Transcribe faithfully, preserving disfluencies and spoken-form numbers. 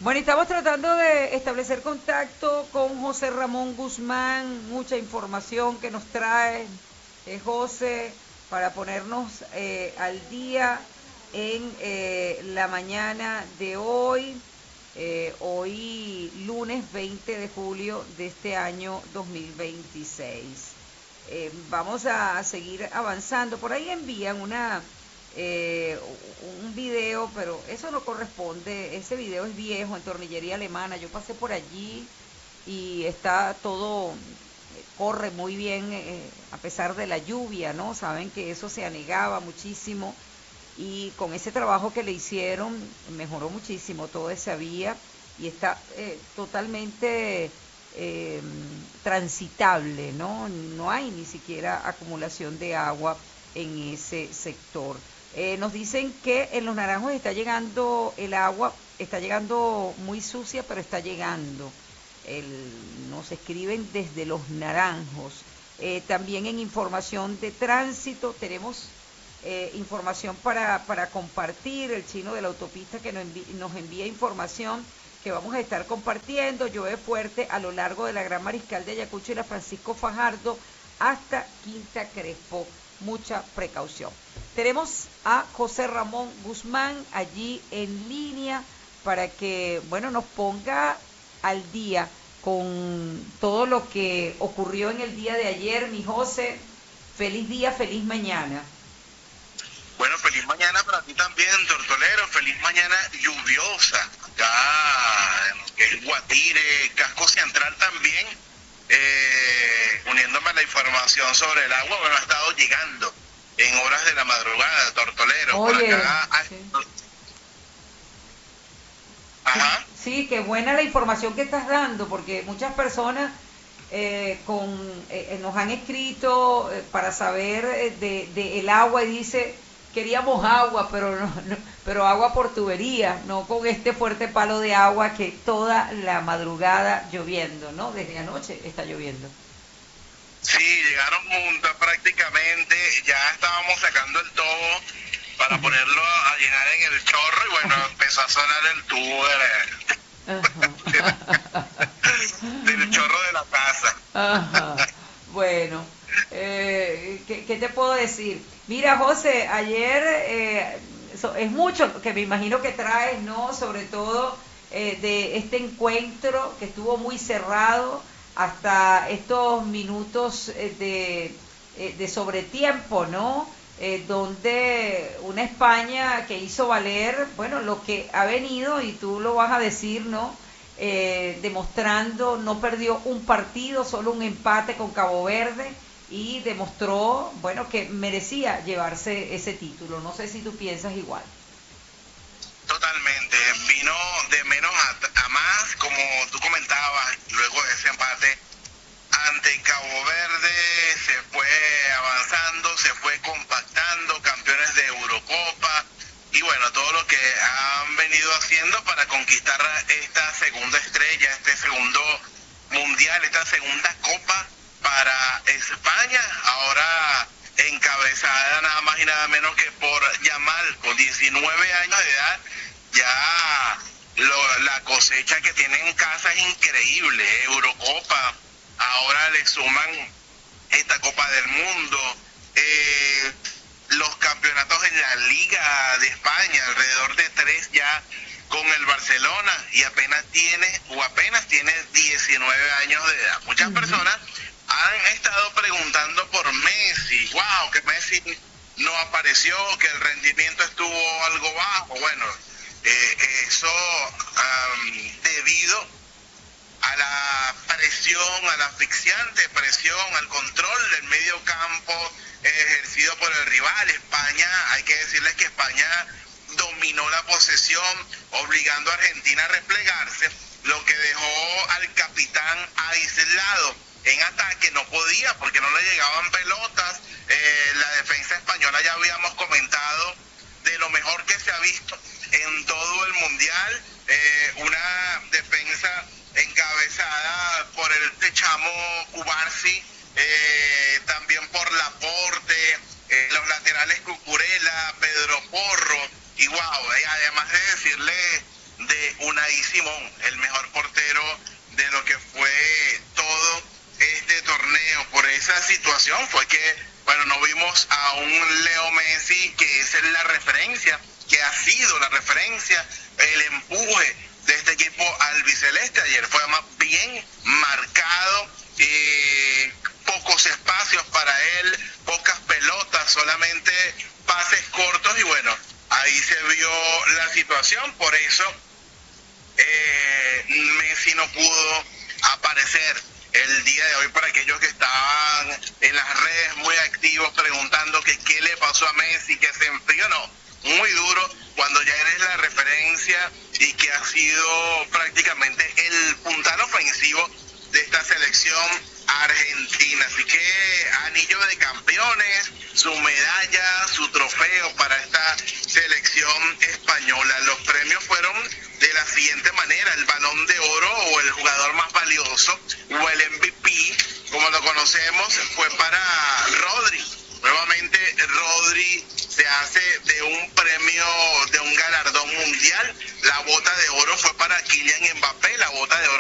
Bueno, estamos tratando de establecer contacto con José Ramón Guzmán, mucha información que nos trae eh, José para ponernos eh, al día en eh, la mañana de hoy, eh, hoy lunes veinte de julio de este año dos mil veintiséis. Eh, vamos a seguir avanzando. Por ahí envían una eh, un video, pero eso no corresponde. Ese video es viejo, en tornillería alemana. Yo pasé por allí y está todo, corre muy bien eh, a pesar de la lluvia, ¿no? Saben que eso se anegaba muchísimo y con ese trabajo que le hicieron mejoró muchísimo toda esa vía y está eh, totalmente eh, transitable, ¿no? No hay ni siquiera acumulación de agua en ese sector. Eh, nos dicen que en Los Naranjos está llegando el agua, está llegando muy sucia, pero está llegando. El, nos escriben desde Los Naranjos. Eh, también en información de tránsito tenemos eh, información para, para compartir. El chino de la autopista que nos envía, nos envía información que vamos a estar compartiendo. Llueve fuerte a lo largo de la Gran Mariscal de Ayacucho y la Francisco Fajardo hasta Quinta Crespo. Mucha precaución. Tenemos a José Ramón Guzmán allí en línea para que, bueno, nos ponga al día con todo lo que ocurrió en el día de ayer. Mi José, feliz día, feliz mañana. Bueno, feliz mañana para ti también, Tortolero. Feliz mañana lluviosa. Acá en lo que es Guatire, Casco Central también. Eh, uniéndome a la información sobre el agua, bueno, ha estado llegando en horas de la madrugada, Tortolero. Oye, por acá. sí. Ajá. Sí, qué buena la información que estás dando, porque muchas personas eh, con eh, nos han escrito eh, para saber eh, de, de el agua y dice, queríamos agua, pero no, no, pero agua por tubería, no con este fuerte palo de agua que toda la madrugada lloviendo, ¿no? Desde anoche está lloviendo. Sí, llegaron juntas prácticamente, ya estábamos sacando el tobo para uh-huh. ponerlo a llenar en el chorro y bueno, uh-huh. empezó a sonar el tubo de, uh-huh. del chorro de la casa. Uh-huh. Bueno, eh, ¿qué, ¿qué te puedo decir? Mira, José, ayer eh, so, es mucho que me imagino que traes, ¿no? Sobre todo eh, de este encuentro que estuvo muy cerrado hasta estos minutos eh, de, eh, de sobretiempo, ¿no? Eh, donde una España que hizo valer, bueno, lo que ha venido, y tú lo vas a decir, ¿no? Eh, demostrando, no perdió un partido, solo un empate con Cabo Verde, y demostró, bueno, que merecía llevarse ese título. No sé si tú piensas igual. Totalmente, vino de menos a, a más, como tú comentabas, luego de ese empate ante Cabo Verde, se fue avanzando, se fue compactando, campeones de Eurocopa, y bueno, todo lo que han venido haciendo para conquistar esta segunda estrella, este segundo mundial, esta segunda copa para España, ahora encabezada nada más y nada menos que por Yamal, con diecinueve años de edad. Ya lo, la cosecha que tiene en casa es increíble. Eurocopa, ahora le suman esta Copa del Mundo, eh, los campeonatos en la Liga de España, alrededor de tres ya con el Barcelona, y apenas tiene, o apenas tiene diecinueve años de edad. Muchas uh-huh. personas han estado preguntando por Messi. Wow, que Messi no apareció, que el rendimiento estuvo algo bajo. Bueno, eh, eso um, debido a la presión, a la asfixiante presión, al control del medio campo ejercido por el rival. España, hay que decirles que España dominó la posesión, obligando a Argentina a replegarse, lo que dejó al capitán aislado en ataque. No podía porque no le llegaban pelotas. Eh, la defensa española, ya habíamos comentado, de lo mejor que se ha visto en todo el mundial. Eh, una defensa encabezada por el Techamo Cubarsi, eh, también por Laporte, eh, los laterales Cucurella, Pedro Porro, y wow, eh, además de decirle de de Unai Simón, el mejor portero de lo que fue todo este torneo. Por esa situación fue que, bueno, no vimos a un Leo Messi, que es la referencia, que ha sido la referencia, el empuje de este equipo albiceleste. Ayer fue más bien marcado, eh, pocos espacios para él, pocas pelotas, solamente pases cortos, y bueno, ahí se vio la situación. Por eso eh, Messi no pudo aparecer el día de hoy. Para aquellos que estaban en las redes muy activos preguntando que qué le pasó a Messi, que se enfrió, no, muy duro cuando ya eres la referencia y que ha sido prácticamente el puntal ofensivo de esta selección argentina. Así que anillo de campeones, su medalla, su trofeo para esta selección española. Los premios fueron de la siguiente manera: el Balón de Oro, o el jugador más valioso, o el M V P, como lo conocemos, fue para Rodri. Nuevamente Rodri se hace de un premio, de un galardón mundial. La bota de oro fue para Kylian Mbappé, la bota de oro